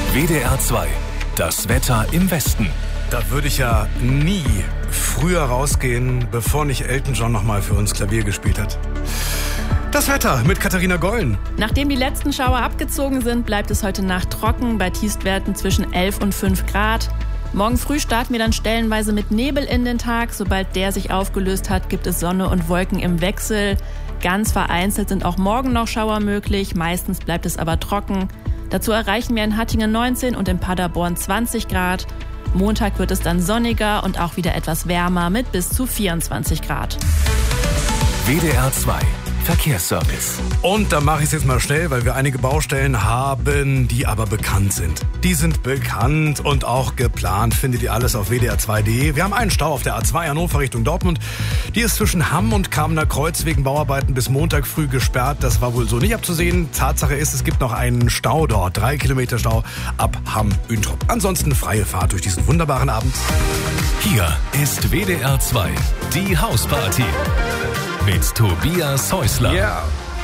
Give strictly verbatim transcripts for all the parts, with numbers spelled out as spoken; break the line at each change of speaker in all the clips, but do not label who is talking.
W D R zwei. Das Wetter im Westen.
Da würde ich ja nie früher rausgehen, bevor nicht Elton John nochmal für uns Klavier gespielt hat. Das Wetter mit Katharina Gollen.
Nachdem die letzten Schauer abgezogen sind, bleibt es heute Nacht trocken bei Tiefstwerten zwischen elf und fünf Grad. Morgen früh starten wir dann stellenweise mit Nebel in den Tag. Sobald der sich aufgelöst hat, gibt es Sonne und Wolken im Wechsel. Ganz vereinzelt sind auch morgen noch Schauer möglich. Meistens bleibt es aber trocken. Dazu erreichen wir in Hattingen neunzehn und in Paderborn zwanzig Grad. Montag wird es dann sonniger und auch wieder etwas wärmer mit bis zu vierundzwanzig Grad.
W D R zwei. Verkehrsservice.
Und da mache ich es jetzt mal schnell, weil wir einige Baustellen haben, die aber bekannt sind. Die sind bekannt und auch geplant. Findet ihr alles auf w d r zwei punkt d e. Wir haben einen Stau auf der A zwei Hannover Richtung Dortmund. Die ist zwischen Hamm und Kamener Kreuz wegen Bauarbeiten bis Montag früh gesperrt. Das war wohl so nicht abzusehen. Tatsache ist, es gibt noch einen Stau dort. Drei Kilometer Stau ab Hamm-Üntrop. Ansonsten freie Fahrt durch diesen wunderbaren Abend.
Hier ist W D R zwei. Die Hausparty. Mit Tobias Häusler.
Ja. Yeah.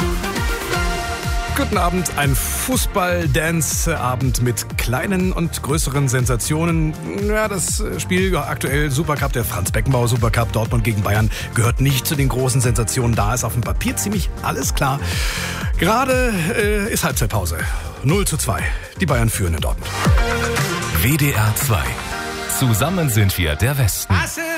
Guten Abend, ein Fußball-Dance-Abend mit kleinen und größeren Sensationen. Ja, das Spiel aktuell Supercup, der Franz-Beckenbauer Supercup, Dortmund gegen Bayern, gehört nicht zu den großen Sensationen. Da ist auf dem Papier ziemlich alles klar. Gerade äh, ist Halbzeitpause. null zu zwei. Die Bayern führen in Dortmund.
W D R zwei. Zusammen sind wir der Westen.